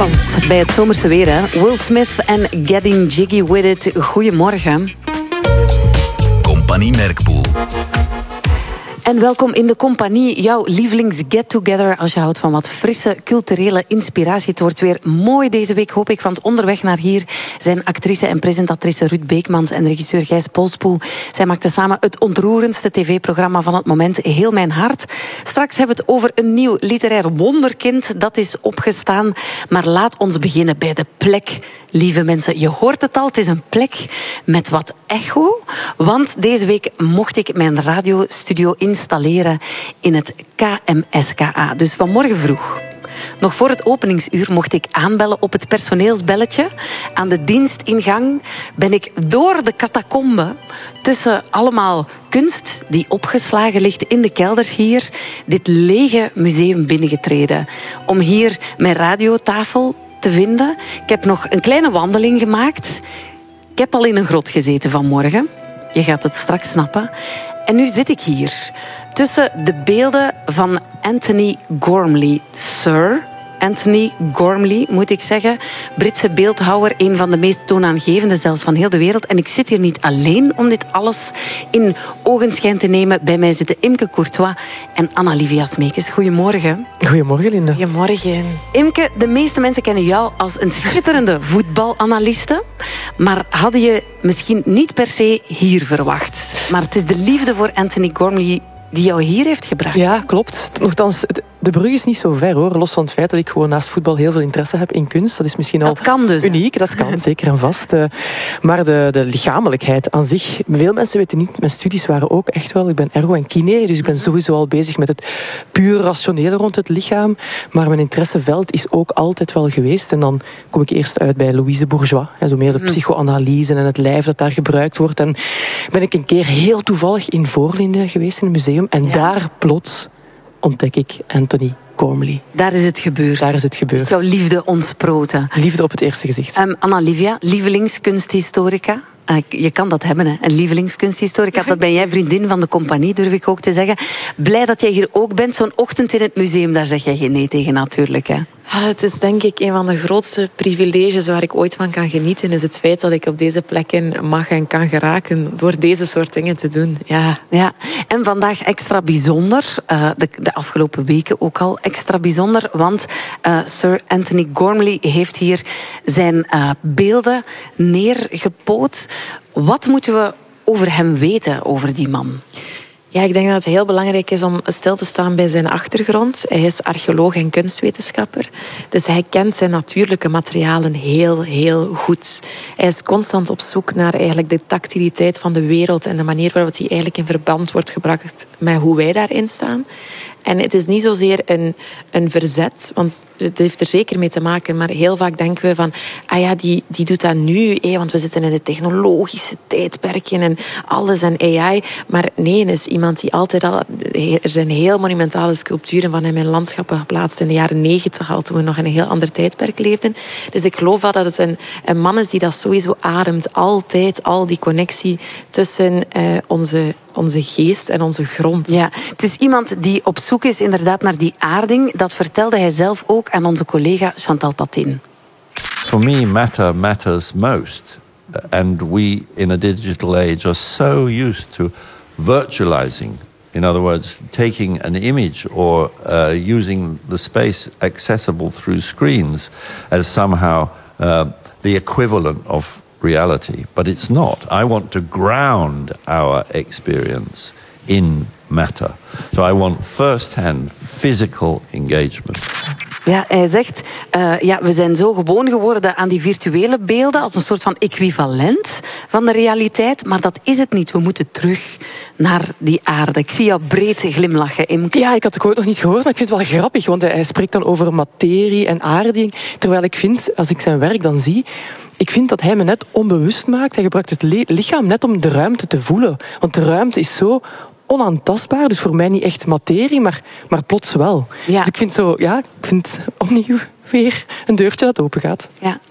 Past bij het zomerse weer, hè? Will Smith en Getting Jiggy With It. Goedemorgen. Compagnie Merkpoel. En welkom in de compagnie, jouw lievelings-get-together als je houdt van wat frisse culturele inspiratie. Het wordt weer mooi deze week, hoop ik, want onderweg naar hier zijn actrice en presentatrice Ruud Beekmans en regisseur Gijs Polspoel. Zij maakten samen het ontroerendste tv-programma van het moment, Heel Mijn Hart. Straks hebben we het over een nieuw literair wonderkind dat is opgestaan. Maar laat ons beginnen bij de plek. Lieve mensen, je hoort het al, het is een plek met wat echo. Want deze week mocht ik mijn radiostudio installeren in het KMSKA. Dus vanmorgen vroeg. Nog voor het openingsuur mocht ik aanbellen op het personeelsbelletje. Aan de dienstingang ben ik door de catacombe tussen allemaal kunst die opgeslagen ligt in de kelders hier, dit lege museum binnengetreden. Om hier mijn radiotafel te vinden. Ik heb nog een kleine wandeling gemaakt. Ik heb al in een grot gezeten vanmorgen. Je gaat het straks snappen. En nu zit ik hier tussen de beelden van Antony Gormley. Sir Antony Gormley, moet ik zeggen. Britse beeldhouwer, een van de meest toonaangevende zelfs van heel de wereld. En ik zit hier niet alleen om dit alles in ogenschijn te nemen. Bij mij zitten Imke Courtois en Anna-Livia Smeekens. Goedemorgen. Goedemorgen, Linda. Goedemorgen. Imke, de meeste mensen kennen jou als een schitterende voetbalanaliste. Maar hadden je misschien niet per se hier verwacht. Maar het is de liefde voor Antony Gormley die jou hier heeft gebracht. Ja, klopt. Nochtans, de brug is niet zo ver, hoor. Los van het feit dat ik gewoon naast voetbal heel veel interesse heb in kunst. Dat is misschien al uniek. Dat kan, zeker en vast. Maar de lichamelijkheid aan zich... Veel mensen weten niet, mijn studies waren ook echt wel... Ik ben ergo en kine, dus ik ben sowieso al bezig met het puur rationele rond het lichaam. Maar mijn interesseveld is ook altijd wel geweest. En dan kom ik eerst uit bij Louise Bourgeois. Zo meer de psychoanalyse en het lijf dat daar gebruikt wordt. En ben ik een keer heel toevallig in Voorlinden geweest in een museum. En daar plots ontdek ik Antony Gormley. Daar is het gebeurd. Daar is het gebeurd. Is jouw liefde ontsproten. Liefde op het eerste gezicht. Anna-Livia, lievelingskunsthistorica. Je kan dat hebben, hè? Een lievelingskunsthistorica. Dat ben jij, vriendin van de compagnie, durf ik ook te zeggen. Blij dat jij hier ook bent. Zo'n ochtend in het museum, daar zeg jij geen nee tegen natuurlijk, hè? Het is denk ik een van de grootste privileges waar ik ooit van kan genieten, is het feit dat ik op deze plekken mag en kan geraken door deze soort dingen te doen. Ja. En vandaag extra bijzonder, de afgelopen weken ook al extra bijzonder, want Sir Antony Gormley heeft hier zijn beelden neergepoot. Wat moeten we over hem weten, over die man? Ja, ik denk dat het heel belangrijk is om stil te staan bij zijn achtergrond. Hij is archeoloog en kunstwetenschapper. Dus hij kent zijn natuurlijke materialen heel, heel goed. Hij is constant op zoek naar eigenlijk de tactiliteit van de wereld en de manier waarop die eigenlijk in verband wordt gebracht met hoe wij daarin staan. En het is niet zozeer een verzet, want het heeft er zeker mee te maken, maar heel vaak denken we van, die doet dat nu, want we zitten in de technologische tijdperken en alles en AI. Maar nee, is iemand die altijd al... Er zijn heel monumentale sculpturen van hem in landschappen geplaatst in de jaren 90 al, toen we nog in een heel ander tijdperk leefden. Dus ik geloof wel dat het een man is die dat sowieso ademt, altijd al die connectie tussen onze geest en onze grond. Ja, het is iemand die op zoek is inderdaad naar die aarding. Dat vertelde hij zelf ook aan onze collega Chantal Patin. For me, matter matters most. And we in a digital age are so used to virtualizing. In other words, taking an image or using the space accessible through screens as somehow the equivalent of reality, but it's not. I want to ground our experience in matter. So I want first-hand physical engagement. Ja, hij zegt, we zijn zo gewoon geworden aan die virtuele beelden als een soort van equivalent van de realiteit, maar dat is het niet. We moeten terug naar die aarde. Ik zie jou breed glimlachen, Imke. Ja, ik had het ook nog niet gehoord, maar ik vind het wel grappig, want hij spreekt dan over materie en aarding, terwijl ik vind, als ik zijn werk dan zie, ik vind dat hij me net onbewust maakt. Hij gebruikt het lichaam net om de ruimte te voelen. Want de ruimte is zo onaantastbaar, dus voor mij niet echt materie, maar plots wel. Ja. Dus ik vind opnieuw weer een deurtje dat open gaat. Ja.